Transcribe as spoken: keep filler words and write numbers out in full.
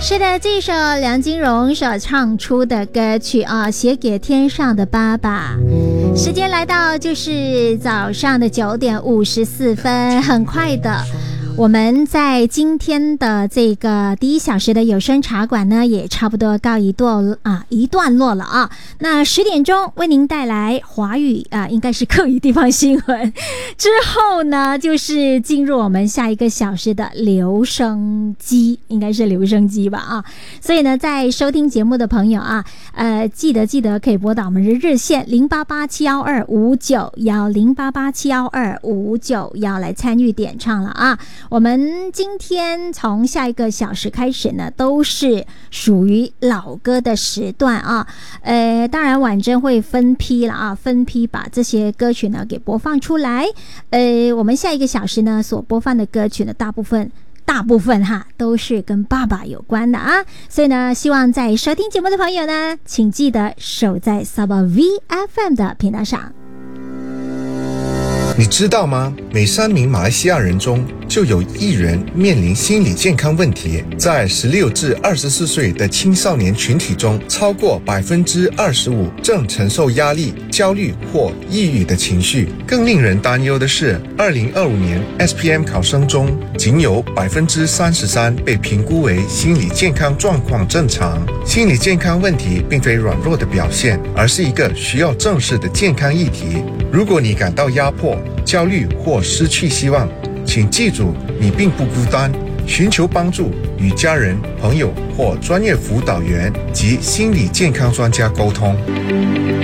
是的，这首梁金荣所唱出的歌曲啊，写给天上的爸爸。时间来到就是早上的九点五十四分，很快的。我们在今天的这个第一小时的有声茶馆呢，也差不多告一段啊一段落了啊。那十点钟为您带来华语啊，应该是客语地方新闻。之后呢，就是进入我们下一个小时的留声机，应该是留声机吧啊。所以呢，在收听节目的朋友啊，呃，记得记得可以拨打我们的热线零八八七幺二五九幺零八八七幺二五九幺来参与点唱了啊。我们今天从下一个小时开始呢，都是属于老歌的时段啊。呃，当然婉珍会分批了啊，分批把这些歌曲呢给播放出来。呃，我们下一个小时呢所播放的歌曲呢，大部分大部分哈都是跟爸爸有关的啊。所以呢，希望在收听节目的朋友呢，请记得守在 Sabah V F M 的频道上。 你知道吗？每三名马来西亚人中就有一人面临心理健康问题。在十六至二十四岁的青少年群体中，超过百分之二十五正承受压力、焦虑或抑郁的情绪。更令人担忧的是，二零二五年 S P M 考生中，仅有百分之三十三被评估为心理健康状况正常。心理健康问题并非软弱的表现，而是一个需要正视的健康议题。如果你感到压迫、焦虑或失去希望，请记住，你并不孤单。寻求帮助，与家人、朋友或专业辅导员及心理健康专家沟通。